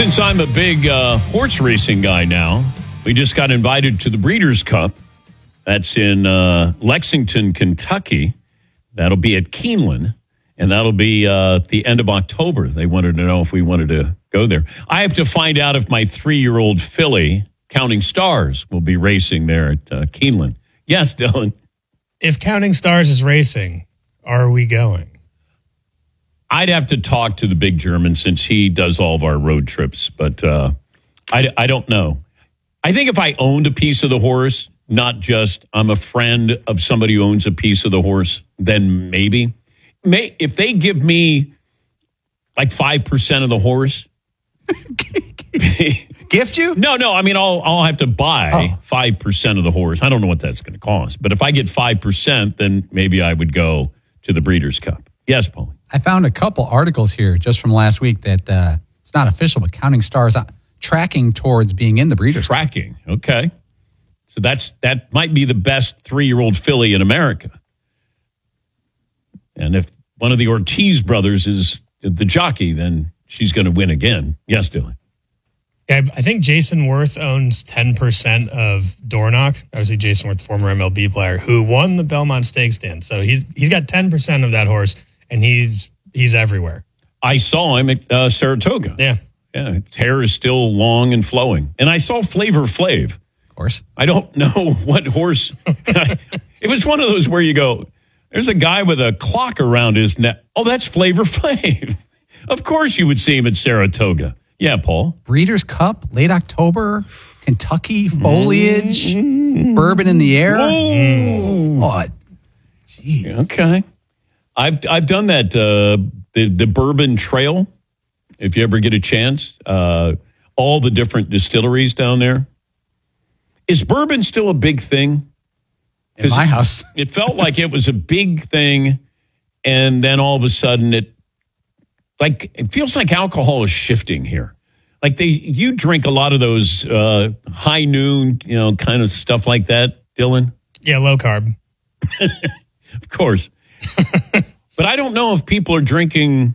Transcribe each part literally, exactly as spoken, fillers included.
Since I'm a big uh, horse racing guy now, we just got invited to the Breeders' Cup. That's in uh, Lexington, Kentucky. That'll be at Keeneland, and that'll be uh, at the end of October. They wanted to know if we wanted to go there. I have to find out if my three-year-old filly, Counting Stars, will be racing there at uh, Keeneland. Yes, Dylan. If Counting Stars is racing, are we going? I'd have to talk to the big German since he does all of our road trips, but uh, I, I don't know. I think if I owned a piece of the horse, not just I'm a friend of somebody who owns a piece of the horse, then maybe. May, if they give me like five percent of the horse. Gift you? No, no. I mean, I'll, I'll have to buy oh. five percent of the horse. I don't know what that's going to cost. But if I get five percent, then maybe I would go to the Breeders' Cup. Yes, Paulie. I found a couple articles here just from last week that uh, it's not official, but Counting Stars uh, tracking towards being in the Breeders' Cup. Tracking, okay. So that's that might be the best three-year-old filly in America. And if one of the Ortiz brothers is the jockey, then she's going to win again. Yes, Dylan. Yeah, I think Jason Worth owns ten percent of Dornoch. Obviously, Jason Worth, former M L B player, who won the Belmont Stakes stand. So he's he's got ten percent of that horse, and he's he's everywhere. I saw him at uh, Saratoga. Yeah. Yeah, his hair is still long and flowing. And I saw Flavor Flav. Of course. I don't know what horse. It was one of those where you go, there's a guy with a clock around his neck. Oh, that's Flavor Flav. Of course you would see him at Saratoga. Yeah, Paul. Breeders' Cup, late October, Kentucky, foliage, mm-hmm. bourbon in the air. Mm. Oh, jeez. Okay. I've I've done that, uh, the, the Bourbon Trail, if you ever get a chance. Uh, all the different distilleries down there. Is bourbon still a big thing? In my house. It felt like it was a big thing, and then all of a sudden it Like, it feels like alcohol is shifting here. Like, they, you drink a lot of those uh, high noon, you know, kind of stuff like that, Dylan? Yeah, low carb. Of course. But I don't know if people are drinking,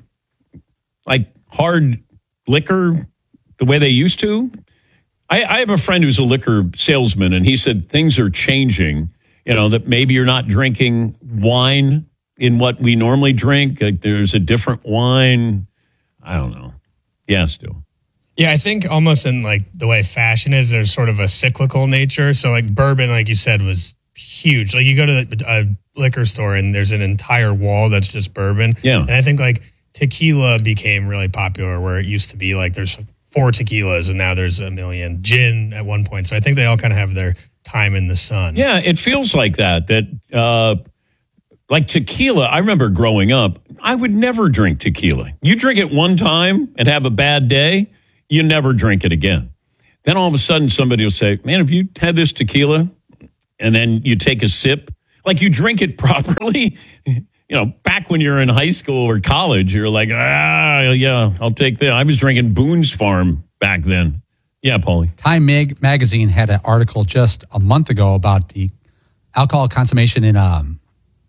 like, hard liquor the way they used to. I, I have a friend who's a liquor salesman, and he said things are changing, you know, that maybe you're not drinking wine in what we normally drink. Like, there's a different wine. I don't know. Yeah, still. Yeah, I think almost in like the way fashion is, there's sort of a cyclical nature. So like bourbon, like you said, was huge. Like you go to a liquor store and there's an entire wall that's just bourbon. Yeah. And I think like tequila became really popular where it used to be like there's four tequilas and now there's a million. Gin at one point. So I think they all kind of have their time in the sun. Yeah, it feels like that. That, uh, like tequila, I remember growing up, I would never drink tequila. You drink it one time and have a bad day, you never drink it again. Then all of a sudden somebody will say, man, have you had this tequila? And then you take a sip. Like you drink it properly. You know, back when you're in high school or college, you're like, ah, yeah, I'll take that. I was drinking Boone's Farm back then. Yeah, Paulie. Time Mag- Magazine had an article just a month ago about the alcohol consumption in um,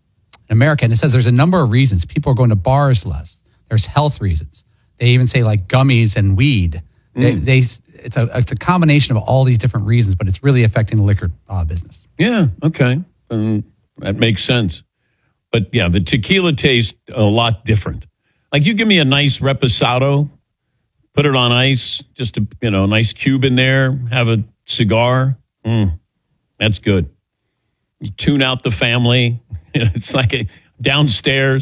in America. And it says there's a number of reasons. People are going to bars less. There's health reasons. They even say like gummies and weed. Mm. They, they it's a it's a combination of all these different reasons, but it's really affecting the liquor uh, business. Yeah, okay. Um, that makes sense. But yeah, the tequila tastes a lot different. Like you give me a nice reposado, put it on ice, just a you know, a nice cube in there, have a cigar. Mm, that's good. You tune out the family. It's like a downstairs.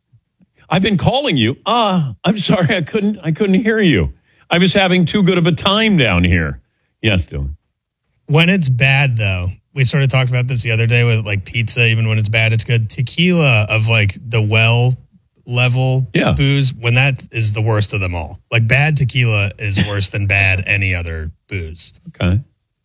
I've been calling you. Ah, I'm sorry, I couldn't. I couldn't hear you. I was having too good of a time down here. Yes, Dylan. When it's bad, though, we sort of talked about this the other day with like pizza. Even when it's bad, it's good. Tequila of like the well level yeah. booze. When that is the worst of them all. Like bad tequila is worse than bad any other booze. Okay.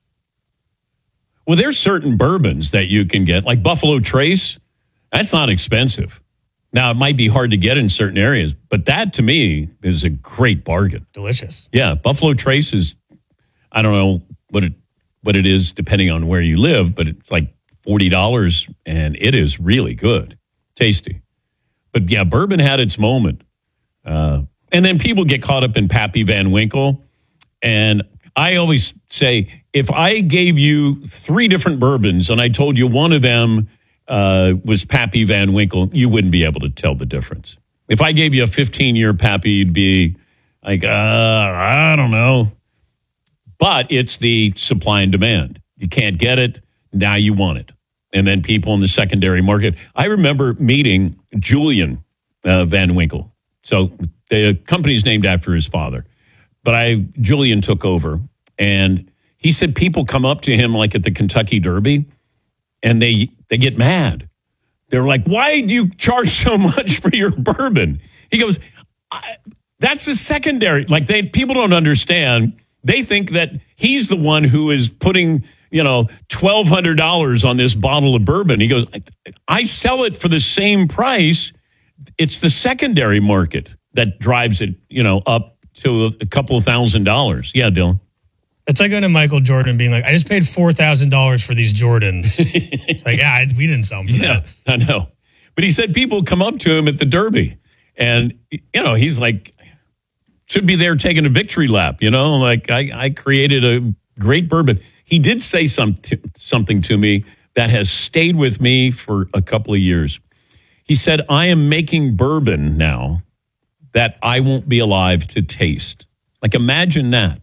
Well, there's certain bourbons that you can get, like Buffalo Trace. That's not expensive. Now, it might be hard to get in certain areas, but that to me is a great bargain. Delicious. Yeah, Buffalo Trace is, I don't know what it what it is depending on where you live, but it's like forty dollars and it is really good. Tasty. But yeah, bourbon had its moment. Uh, and then people get caught up in Pappy Van Winkle. And I always say, if I gave you three different bourbons and I told you one of them uh, was Pappy Van Winkle, you wouldn't be able to tell the difference. If I gave you a fifteen-year Pappy, you'd be like, uh, I don't know. But it's the supply and demand. You can't get it. Now you want it. And then people in the secondary market. I remember meeting Julian uh, Van Winkle. So the company's named after his father. But I Julian took over. And he said people come up to him like at the Kentucky Derby and they they get mad. They're like, why do you charge so much for your bourbon? He goes, I, that's the secondary. Like they people don't understand. They think that he's the one who is putting, you know, twelve hundred dollars on this bottle of bourbon. He goes, I, I sell it for the same price. It's the secondary market that drives it, you know, up to a, a couple of thousand dollars. Yeah, Dylan. It's like going to Michael Jordan and being like, I just paid four thousand dollars for these Jordans. It's like, yeah, I, we didn't sell them for yeah, that. I know. But he said people come up to him at the Derby. And, you know, he's like, should be there taking a victory lap, you know? Like, I, I created a great bourbon. He did say some, something to me that has stayed with me for a couple of years. He said, I am making bourbon now that I won't be alive to taste. Like, imagine that.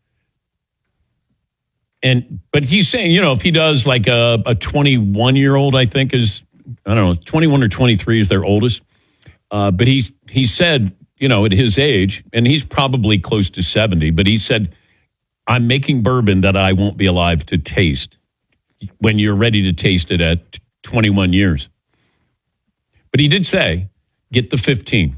And but he's saying, you know, if he does like a, a twenty-one-year-old, I think is, I don't know, twenty-one or twenty-three is their oldest. Uh, but he's, he said, you know, at his age, and he's probably close to seventy, but he said, I'm making bourbon that I won't be alive to taste when you're ready to taste it at twenty-one years. But he did say, get the fifteen.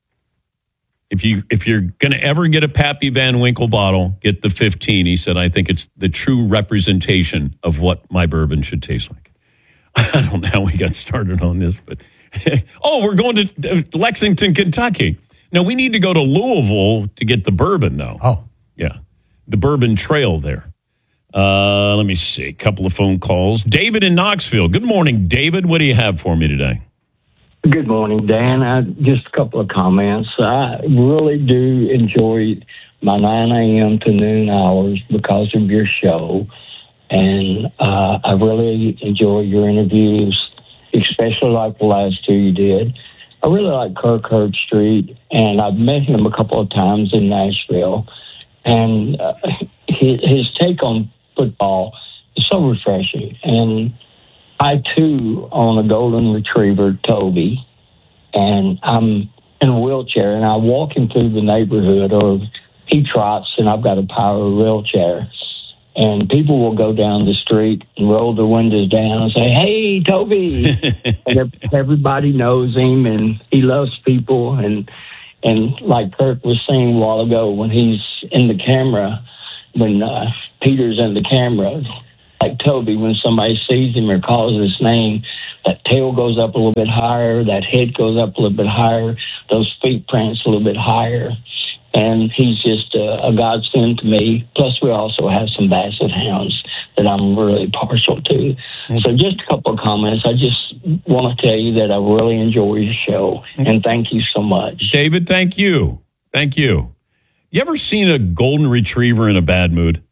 If, you, if you're going to ever get a Pappy Van Winkle bottle, get the fifteen. He said, I think it's the true representation of what my bourbon should taste like. I don't know how we got started on this, but oh, we're going to Lexington, Kentucky. No, we need to go to Louisville to get the bourbon, though. Oh. Yeah, the Bourbon Trail there. Uh, let me see, a couple of phone calls. David in Knoxville. Good morning, David. What do you have for me today? Good morning, Dan. I, just a couple of comments. I really do enjoy my nine a.m. to noon hours because of your show. And uh, I really enjoy your interviews, especially like the last two you did. I really like Kirk Herbstreit, and I've met him a couple of times in Nashville. And uh, his, his take on football is so refreshing. And I, too, own a golden retriever, Toby, and I'm in a wheelchair, and I walk him through the neighborhood, or he trots, and I've got a power wheelchair. And people will go down the street and roll their windows down and say, hey, Toby. And everybody knows him, and he loves people. And, and like Kirk was saying a while ago, when he's in the camera, when uh, Peter's in the camera, like Toby, when somebody sees him or calls his name, that tail goes up a little bit higher, that head goes up a little bit higher, those feet prance a little bit higher. And he's just a, a godsend to me. Plus, we also have some Basset Hounds that I'm really partial to. Okay. So just a couple of comments. I just want to tell you that I really enjoy your show, and thank you so much. David, thank you. Thank you. You ever seen a golden retriever in a bad mood?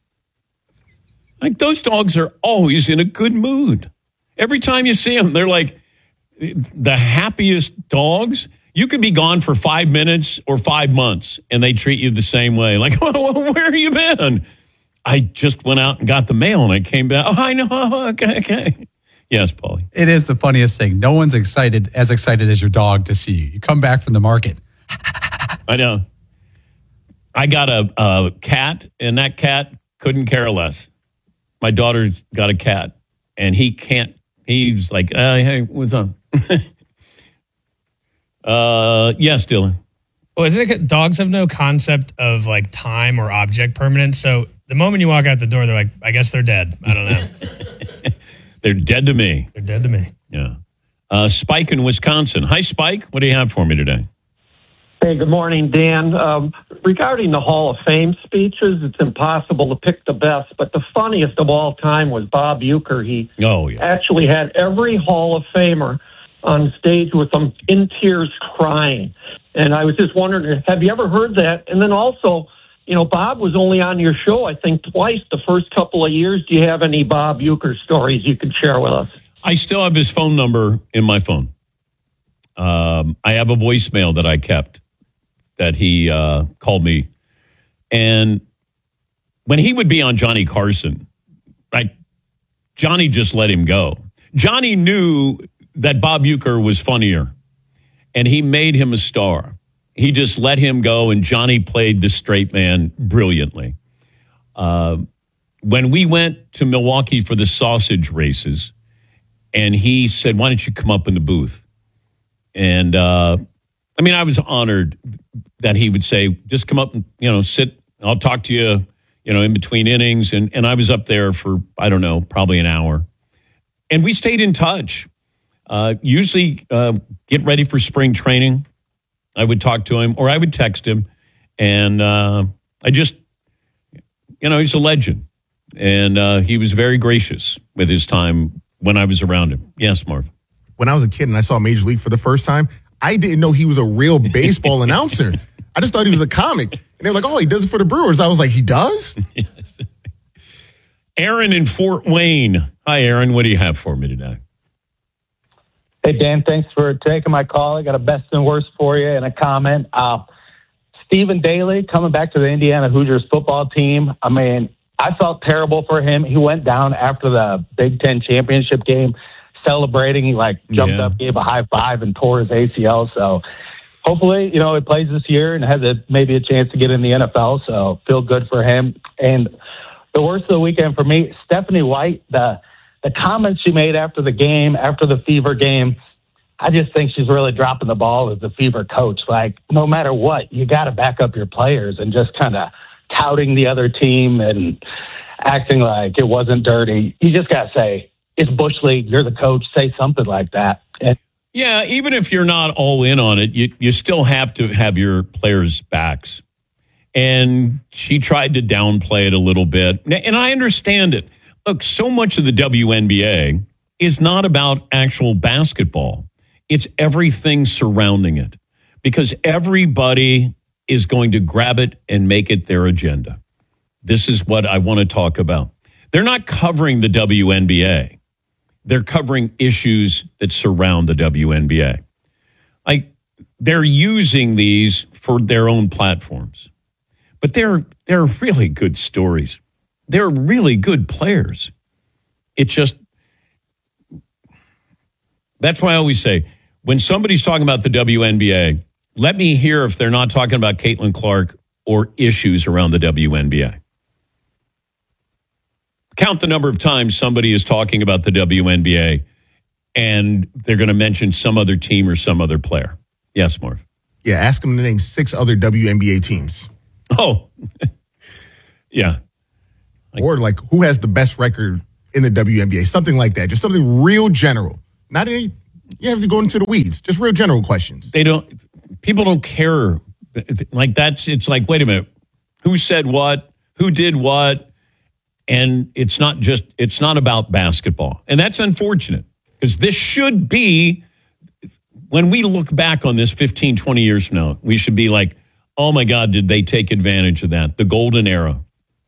Like, those dogs are always in a good mood. Every time you see them, they're like the happiest dogs. You could be gone for five minutes or five months, and they treat you the same way. Like, oh, where have you been? I just went out and got the mail, and I came back. Oh, I know. Okay, okay. Yes, Paulie. It is the funniest thing. No one's excited as excited as your dog to see you. You come back from the market. I know. I got a, a cat, and that cat couldn't care less. My daughter's got a cat, and he can't. He's like, uh, hey, what's up? uh, yes, Dylan. Well, isn't it, dogs have no concept of like time or object permanence. So the moment you walk out the door, they're like, I guess they're dead. I don't know. They're dead to me. They're dead to me. Yeah. Uh, Spike in Wisconsin. Hi, Spike. What do you have for me today? Hey, good morning, Dan. Um, regarding the Hall of Fame speeches, it's impossible to pick the best, but the funniest of all time was Bob Uecker. He oh, yeah. actually had every Hall of Famer on stage with them in tears crying. And I was just wondering, have you ever heard that? And then also, you know, Bob was only on your show, I think, twice the first couple of years. Do you have any Bob Uecker stories you can share with us? I still have his phone number in my phone. Um, I have a voicemail that I kept that he uh, called me. And when he would be on Johnny Carson, right, Johnny just let him go. Johnny knew that Bob Uecker was funnier, and he made him a star. He just let him go, and Johnny played the straight man brilliantly. Uh, when we went to Milwaukee for the sausage races, and he said, why don't you come up in the booth? And, uh, I mean, I was honored that he would say, just come up and, you know, sit. I'll talk to you, you know, in between innings. And, and I was up there for, I don't know, probably an hour. And we stayed in touch. Uh, usually uh, get ready for spring training. I would talk to him or I would text him. And uh, I just, you know, he's a legend. And uh, he was very gracious with his time when I was around him. Yes, Marv. When I was a kid and I saw Major League for the first time, I didn't know he was a real baseball announcer. I just thought he was a comic. And they were like, oh, he does it for the Brewers. I was like, he does? Yes. Aaron in Fort Wayne. Hi, Aaron. What do you have for me today? Hey, Dan, thanks for taking my call. I got a best and worst for you and a comment. Uh, Stephen Daly coming back to the Indiana Hoosiers football team. I mean, I felt terrible for him. He went down after the Big Ten championship game celebrating. He, like, jumped yeah. up, gave a high five, and tore his A C L. So hopefully, you know, he plays this year and has a, maybe a chance to get in the N F L. So feel good for him. And the worst of the weekend for me, Stephanie White, the the comments she made after the game, after the Fever game, I just think she's really dropping the ball as the Fever coach. Like, no matter what, you got to back up your players, and just kind of touting the other team and acting like it wasn't dirty. You just got to say, it's Bush League, you're the coach, say something like that. And yeah, even if you're not all in on it, you, you still have to have your players' backs. And she tried to downplay it a little bit. And I understand it. Look, so much of the W N B A is not about actual basketball. It's everything surrounding it, because everybody is going to grab it and make it their agenda. This is what I want to talk about. They're not covering the W N B A. They're covering issues that surround the W N B A. Like, they're using these for their own platforms. But they're they're really good stories. They're really good players. It just, that's why I always say, when somebody's talking about the W N B A, let me hear if they're not talking about Caitlin Clark or issues around the W N B A. Count the number of times somebody is talking about the W N B A and they're going to mention some other team or some other player. Yes, Marv. Yeah, ask them to name six other W N B A teams. Oh, yeah. Like, or like, who has the best record in the W N B A? Something like that. Just something real general. Not any, you have to go into the weeds. Just real general questions. They don't, people don't care. Like, that's, it's like, wait a minute. Who said what? Who did what? And it's not just, it's not about basketball. And that's unfortunate, because this should be, when we look back on this fifteen, twenty years from now, we should be like, oh my God, did they take advantage of that? The golden era.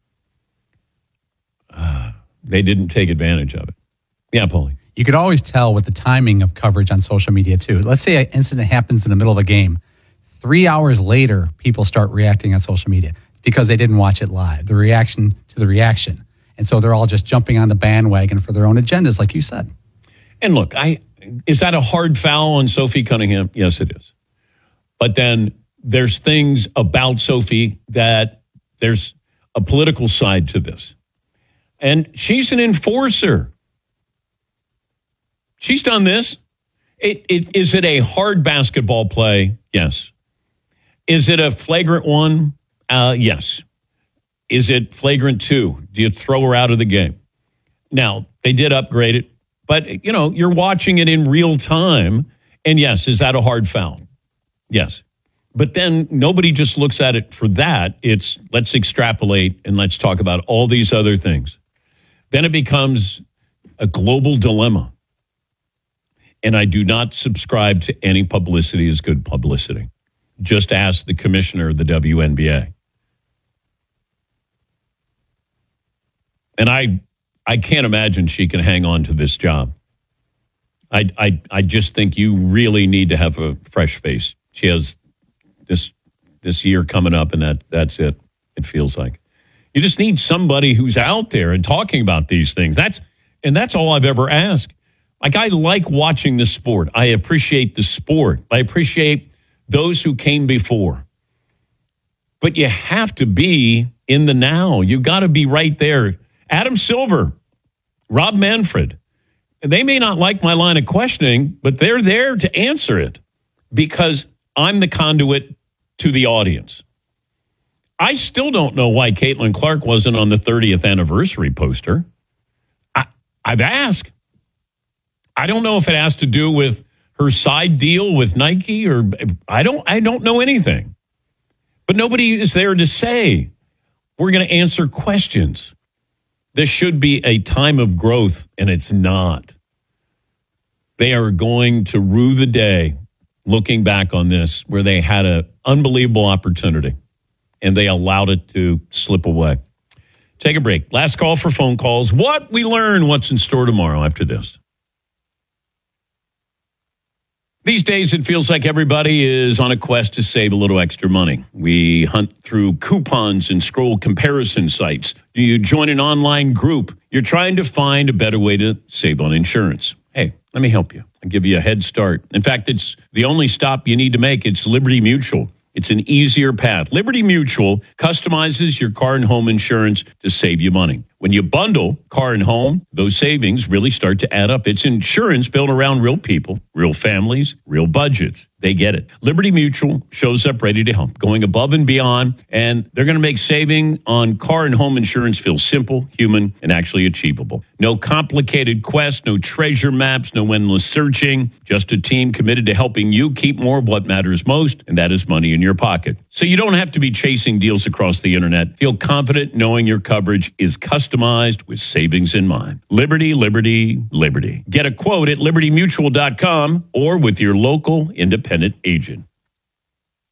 Uh, they didn't take advantage of it. Yeah, Paulie. You could always tell with the timing of coverage on social media, too. Let's say an incident happens in the middle of a game. Three hours later, people start reacting on social media because they didn't watch it live. The reaction to the reaction. And so they're all just jumping on the bandwagon for their own agendas, like you said. And look, I is that a hard foul on Sophie Cunningham? Yes, it is. But then there's things about Sophie that there's a political side to this. And she's an enforcer. She's done this. It, it, is it a hard basketball play? Yes. Is it a flagrant one? Uh, yes. Is it flagrant two? Do you throw her out of the game? Now, they did upgrade it, but, you know, you're watching it in real time. And yes, is that a hard foul? Yes. But then nobody just looks at it for that. It's let's extrapolate and let's talk about all these other things. Then it becomes a global dilemma. And I do not subscribe to any publicity is good publicity. Just ask the commissioner of the W N B A. And I I can't imagine she can hang on to this job. I, I, I just think you really need to have a fresh face. She has this this year coming up, and that that's it, it feels like. You just need somebody who's out there and talking about these things. That's and that's all I've ever asked. Like, I like watching the sport. I appreciate the sport. I appreciate those who came before. But you have to be in the now. You got to be right there. Adam Silver, Rob Manfred, they may not like my line of questioning, but they're there to answer it because I'm the conduit to the audience. I still don't know why Caitlin Clark wasn't on the thirtieth anniversary poster. I, I've asked. I don't know if it has to do with her side deal with Nike or I don't I don't know anything. But nobody is there to say, we're going to answer questions. This should be a time of growth, and it's not. They are going to rue the day looking back on this where they had an unbelievable opportunity, and they allowed it to slip away. Take a break. Last call for phone calls. What we learn, what's in store tomorrow after this. These days, it feels like everybody is on a quest to save a little extra money. We hunt through coupons and scroll comparison sites. Do you join an online group? You're trying to find a better way to save on insurance. Hey, let me help you. I'll give you a head start. In fact, it's the only stop you need to make. It's Liberty Mutual. It's an easier path. Liberty Mutual customizes your car and home insurance to save you money. When you bundle car and home, those savings really start to add up. It's insurance built around real people, real families, real budgets. They get it. Liberty Mutual shows up ready to help, going above and beyond, and they're going to make saving on car and home insurance feel simple, human, and actually achievable. No complicated quest, no treasure maps, no endless searching, just a team committed to helping you keep more of what matters most, and that is money in your pocket. So you don't have to be chasing deals across the internet. Feel confident knowing your coverage is customized with savings in mind. Liberty, Liberty, Liberty. Get a quote at liberty mutual dot com or with your local independent agent.